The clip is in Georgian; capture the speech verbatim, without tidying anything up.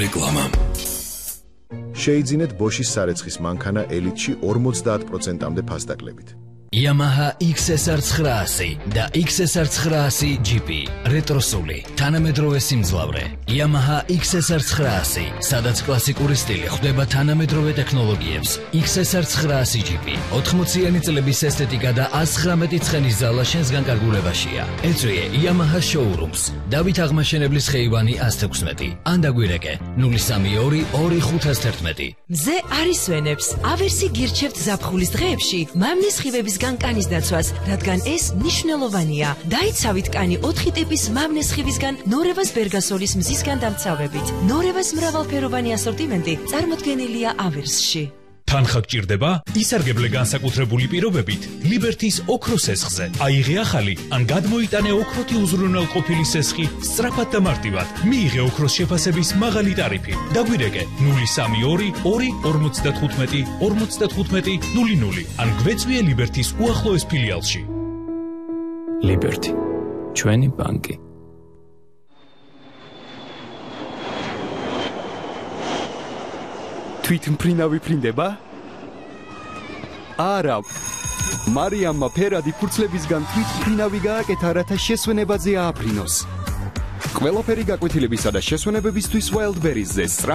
რეკლამა. შეიძინეთ Bosch-ის სარეცხის მანქანა ელიტში ორმოცდაათ პროცენტამდე ფასდაკლებით. Yamaha X S R ცხრაასი და X S R ცხრაასი G P რეტროსული, თანამედროვე სიმძლავრე. Yamaha X S R ცხრაასი, სადაც კლასიკური სტილი ხვდება თანამედროვე ტექნოლოგიებს. X S R ცხრაასი G P ოთხმოციანი წლების ესთეტიკა და ას ცხრამეტი ცხენის ზალა შენს განკარგულებაშია. ეწვიე Yamaha Showrooms. დავით აღმაშენებლის ხეივანი ას თექვსმეტი. ან დაგვირეკე ნული სამი ორი ორი ხუთი ათი ერთი. მზე არის ვენებს. ავერსი გირჩევთ ზაფხულის დღეებში მამნის ხივების კანის დაცვას, რადგან ეს მნიშვნელოვანია. დაიცავით კანი ოთხი ტიპის მამნეს ხივისგან ნორევას ბერგასოლის მზისგან დამცავებით. ნორევას მრავალფეროვანი ასორტიმენტი წარმოდგენილია ავერსში. თანხა გჭირდება? ისარგებლე განსაკუთრებული პირობებით ლიბერთის ოქროს სესხზე. აიღე ახალი ან გადმოიტანე ოქროთი უზრუნველყოფილი სესხი სწრაფად და მარტივად. მიიღე ოქროს შეფასების მაღალი ტარიფი. დაგვირეკე ნული სამი ორი ორი ორმოცდათხუთმეტი ორმოცდათხუთმეტი ნული ნული ან გვეწვიე ლიბერთის უახლოეს ფილიალში. ლიბერთი, ჩვენი ბანკი. თვითმფრინავი ფრინდება? არა. მარიამმა ფერადი ფურცლებისგან თვითმფრინავი გააკეთა, რათა შესვენებაზე ააფრინოს. ყველაფერი გაკვეთილებისა და შესვენებებისთვის Wildberries-ზე